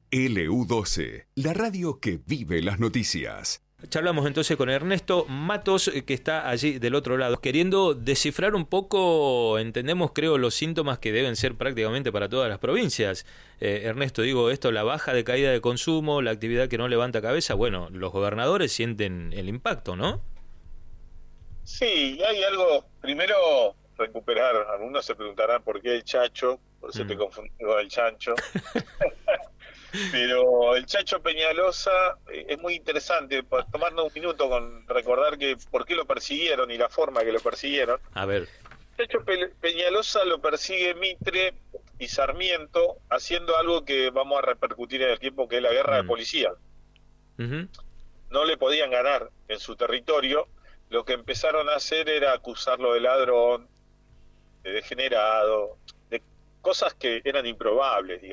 LU12, la radio que vive las noticias. Charlamos entonces con Ernesto Matos, que está allí del otro lado, queriendo descifrar un poco, entendemos creo los síntomas que deben ser prácticamente para todas las provincias. Ernesto, digo esto, la baja de caída de consumo, la actividad que no levanta cabeza, bueno, los gobernadores sienten el impacto, ¿no? Sí, hay algo, primero recuperar, algunos se preguntarán por qué el Chacho, por eso te confundí con el Chancho. Pero el Chacho Peñalosa es muy interesante, tomarnos un minuto con recordar que por qué lo persiguieron y la forma que lo persiguieron. A ver. El Chacho Peñalosa lo persigue Mitre y Sarmiento haciendo algo que vamos a repercutir en el tiempo, que es la guerra de policía. No le podían ganar en su territorio, lo que empezaron a hacer era acusarlo de ladrón, de degenerado, de cosas que eran improbables, digamos.